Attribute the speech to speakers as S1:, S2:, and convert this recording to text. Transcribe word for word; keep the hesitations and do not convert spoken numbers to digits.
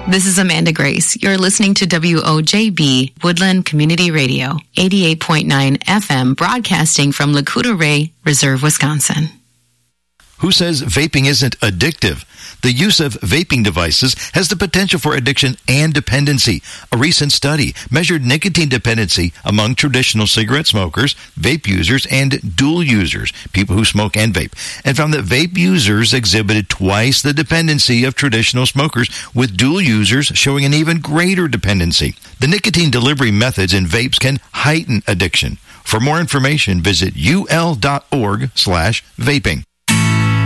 S1: This is Amanda Grace. You're listening to W O J B Woodland Community Radio, eighty-eight point nine F M, broadcasting from Lakota Ray Reserve, Wisconsin.
S2: Who says vaping isn't addictive? The use of vaping devices has the potential for addiction and dependency. A recent study measured nicotine dependency among traditional cigarette smokers, vape users, and dual users, people who smoke and vape, and found that vape users exhibited twice the dependency of traditional smokers, with dual users showing an even greater dependency. The nicotine delivery methods in vapes can heighten addiction. For more information, visit ul dot org slash vaping.